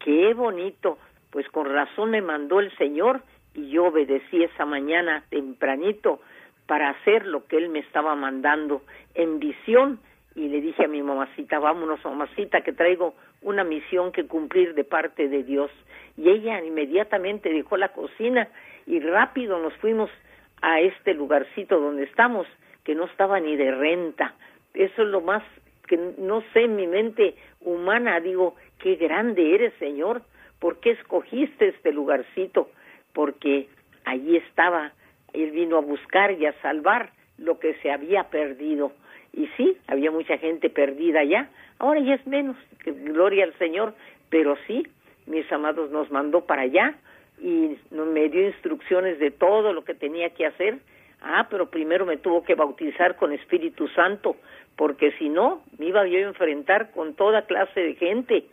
Qué bonito, pues con razón me mandó el Señor y yo obedecí esa mañana tempranito para hacer lo que Él me estaba mandando en visión. Y le dije a mi mamacita, vámonos mamacita, que traigo una misión que cumplir de parte de Dios. Y ella inmediatamente dejó la cocina y rápido nos fuimos a este lugarcito donde estamos, que no estaba ni de renta. Eso es lo más que no sé, en mi mente humana digo, qué grande eres, Señor. ¿Por qué escogiste este lugarcito? Porque allí estaba, Él vino a buscar y a salvar lo que se había perdido. Y sí, había mucha gente perdida allá, ahora ya es menos, que gloria al Señor, pero sí, mis amados, nos mandó para allá y me dio instrucciones de todo lo que tenía que hacer. Pero primero me tuvo que bautizar con Espíritu Santo, porque si no, me iba yo a enfrentar con toda clase de gente.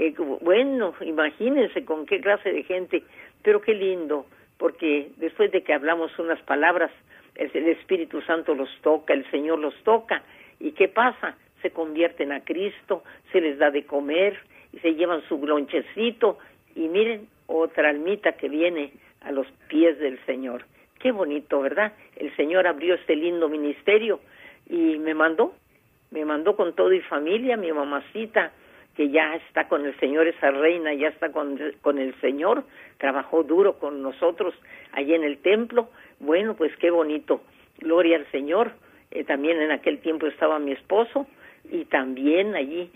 Bueno, imagínense con qué clase de gente, pero qué lindo, porque después de que hablamos unas palabras, el Espíritu Santo los toca, el Señor los toca, ¿y qué pasa? Se convierten a Cristo, se les da de comer, y se llevan su lonchecito, y miren, otra almita que viene a los pies del Señor. Qué bonito, ¿verdad? El Señor abrió este lindo ministerio, y me mandó con todo y familia, mi mamacita, que ya está con el Señor, esa reina, ya está con el Señor, trabajó duro con nosotros allí en el templo. Bueno, pues qué bonito, gloria al Señor. También en aquel tiempo estaba mi esposo, y también allí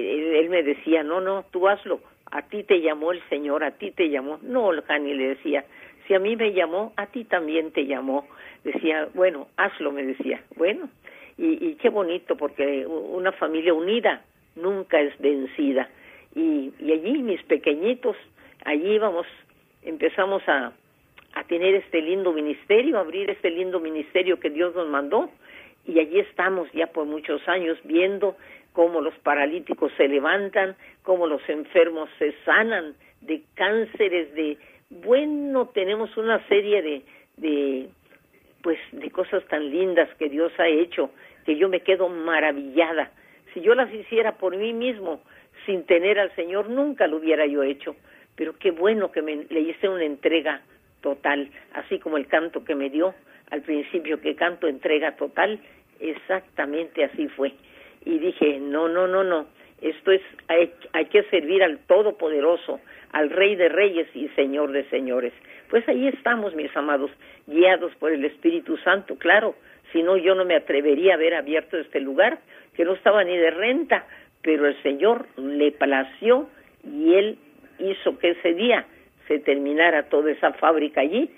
él me decía, no, tú hazlo, a ti te llamó el Señor, a ti te llamó. No, Jani, le decía, si a mí me llamó, a ti también te llamó. Decía, bueno, hazlo, me decía. Bueno, y qué bonito, porque una familia unida nunca es vencida. Y allí mis pequeñitos, allí empezamos a tener este lindo ministerio, a abrir este lindo ministerio que Dios nos mandó, y allí estamos ya por muchos años viendo cómo los paralíticos se levantan, cómo los enfermos se sanan de cánceres, tenemos una serie de cosas tan lindas que Dios ha hecho, que yo me quedo maravillada. Si yo las hiciera por mí mismo, sin tener al Señor, nunca lo hubiera yo hecho. Pero qué bueno que le hice una entrega total, así como el canto que me dio al principio, que canto entrega total, exactamente así fue. Y dije, no, esto es, hay que servir al Todopoderoso, al Rey de Reyes y Señor de Señores. Pues ahí estamos, mis amados, guiados por el Espíritu Santo, claro, si no yo no me atrevería a haber abierto este lugar, que no estaba ni de renta, pero el Señor le plació y Él hizo que ese día se terminara toda esa fábrica allí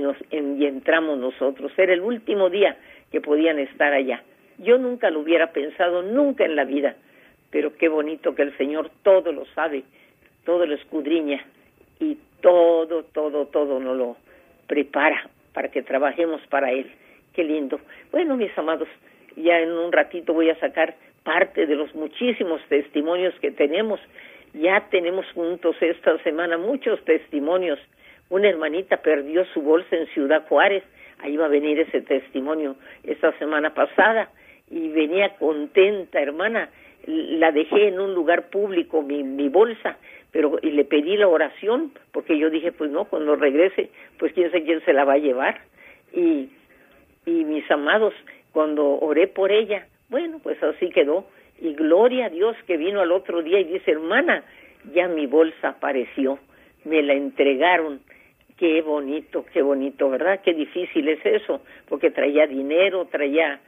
y entramos nosotros. Era el último día que podían estar allá. Yo nunca lo hubiera pensado, nunca en la vida, pero qué bonito que el Señor todo lo sabe, todo lo escudriña y todo nos lo prepara para que trabajemos para Él. Qué lindo. Bueno, mis amados, ya en un ratito voy a sacar parte de los muchísimos testimonios que tenemos. Ya tenemos juntos esta semana muchos testimonios. Una hermanita perdió su bolsa en Ciudad Juárez. Ahí va a venir ese testimonio esta semana pasada. Y venía contenta, hermana. La dejé en un lugar público, mi bolsa, y le pedí la oración, porque yo dije, pues no, cuando regrese, pues quién sabe quién se la va a llevar. Y mis amados, cuando oré por ella, bueno, pues así quedó. Y gloria a Dios que vino al otro día y dice, hermana, ya mi bolsa apareció, me la entregaron. Qué bonito, ¿verdad? Qué difícil es eso, porque traía dinero, traía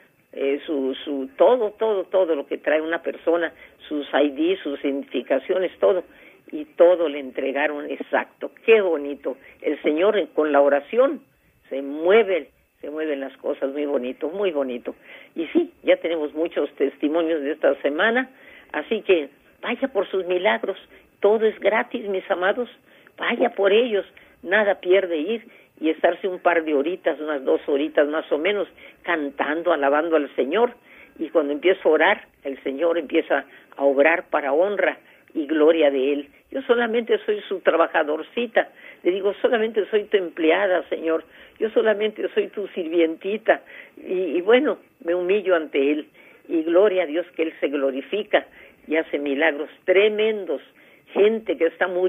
todo lo que trae una persona, sus ID, sus identificaciones, todo, y todo le entregaron exacto. Qué bonito. El Señor con la oración se mueven las cosas, muy bonito, muy bonito. Y sí, ya tenemos muchos testimonios de esta semana, así que vaya por sus milagros, todo es gratis, mis amados, vaya por ellos, nada pierde ir y estarse un par de horitas, unas 2 horitas más o menos, cantando, alabando al Señor, y cuando empiezo a orar, el Señor empieza a obrar para honra y gloria de Él. Yo solamente soy su trabajadorcita, le digo, solamente soy tu empleada, Señor, yo solamente soy tu sirvientita, y bueno, me humillo ante Él, y gloria a Dios que Él se glorifica y hace milagros tremendos, gente que está muriendo